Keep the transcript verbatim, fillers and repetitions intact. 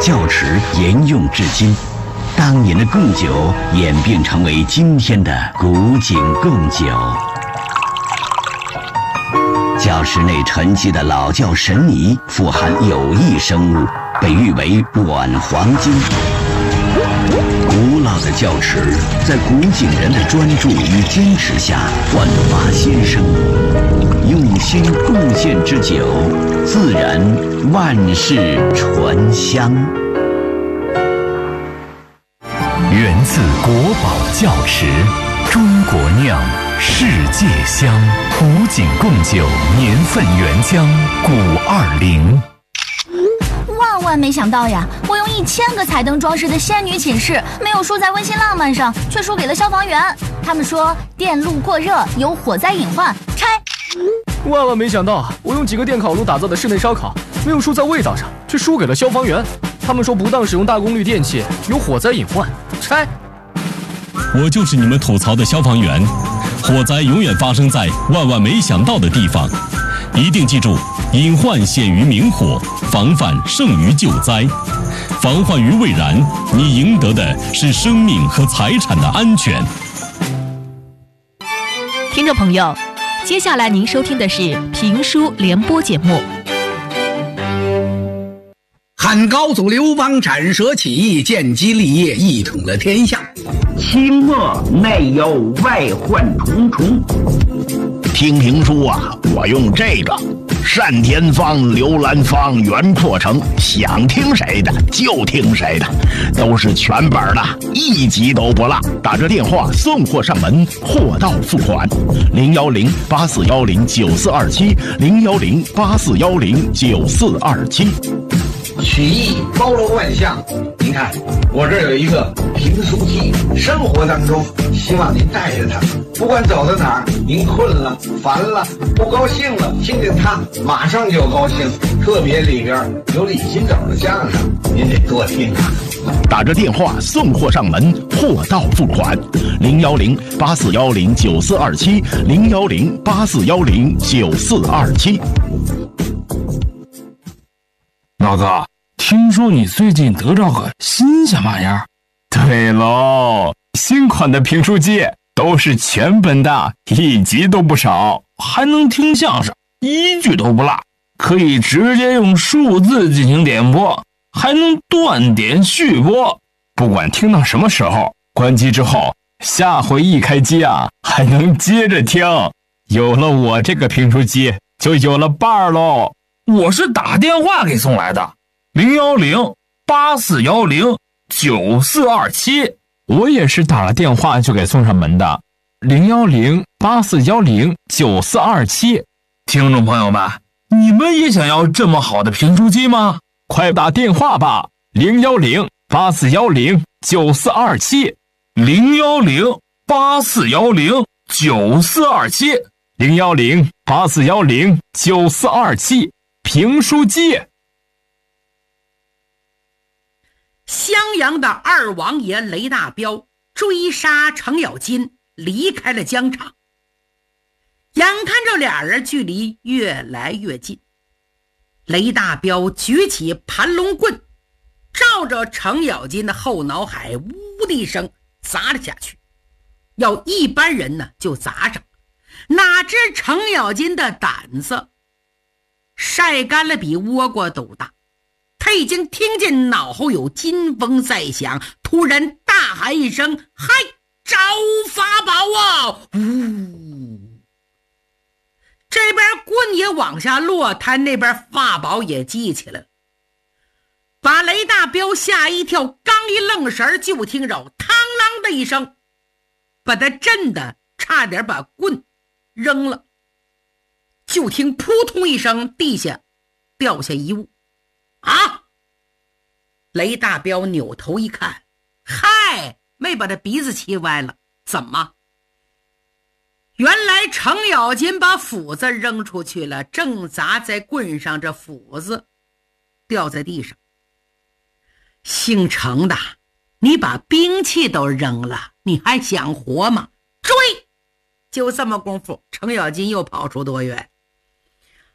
窖池沿用至今。当年的贡酒演变成为今天的古井贡酒。窖池内沉积的老窖神泥富含有益生物，被誉为软黄金。古老的窖池在古井人的专注与坚持下焕发新生，用心贡献之酒，自然万世醇香。 源自国宝窖池，中国酿，世界香。古井贡酒年份原浆古二零。 万万没想到呀！我用一千个彩灯装饰的仙女寝室，没有输在温馨浪漫上，却输给了消防员。他们说电路过热有火灾隐患，拆。 万万没想到，我用几个电烤炉打造的室内烧烤，没有输在味道上，却输给了消防员。他们说不当使用大功率电器有火灾隐患，拆。 我就是你们吐槽的消防员，火灾永远发生在万万没想到的地方。一定记住，隐患显于明火，防范胜于救灾。防患于未然，你赢得的是生命和财产的安全。 听众朋友，接下来您收听的是评书联播节目。 汉高祖刘邦斩蛇起义，建基立业，一统了天下。 清末内忧外患重重。 听评书啊，我用这个单田芳、刘兰芳、袁阔成，想听谁的就听谁的，都是全本的，一集都不落。打着电话送货上门，货到付款。零幺零八四幺零九四二七，零幺零八四幺零九四二七。 曲艺包罗万象，您看我这儿有一个评书机，生活当中希望您带着它，不管走到哪儿，您困了、烦了、不高兴了，听见它马上就高兴。特别里边有李金斗的相声，您得多听啊。 打着电话送货上门，货到付款。零幺零八四幺零九四二七，零幺零八四幺零九四二七。 老子听说你最近得着个新鲜玩意儿？ 对喽，新款的评书机都是全本的，一集都不少， 还能听相声，一句都不落，可以直接用数字进行点播，还能断点续播， 不管听到什么时候，关机之后下回一开机啊，还能接着听。有了我这个评书机，就有了伴儿喽。 我是打电话给送来的，零幺零八四幺零九四二七。 我也是打了电话就给送上门的，零幺零八四幺零九四二七。 听众朋友们，你们也想要这么好的评书机吗？ 快打电话吧，零幺零八四幺零九四二七， 零幺零八四幺零九四二七， 零幺零八四幺零九四二七。评书机。 襄阳的二王爷雷大彪追杀程咬金，离开了疆场。眼看着俩人距离越来越近，雷大彪举起盘龙棍，照着程咬金的后脑海呜的一声砸了下去。要一般人呢就砸上，哪知程咬金的胆子晒干了比倭瓜都大，他已经听见脑后有金风在响，突然大喊一声：嗨，招法宝啊！呜！这边棍也往下落，他那边法宝也记起来了，把雷大彪吓一跳，刚一愣神，就听着嘡啷的一声，把他震得差点把棍扔了。就听扑通一声，地下掉下一物。啊！雷大彪扭头一看，嗨，没把他鼻子气歪了，怎么？原来程咬金把斧子扔出去了，正砸在棍上，这斧子掉在地上。姓程的，你把兵器都扔了，你还想活吗？追！就这么功夫，程咬金又跑出多远？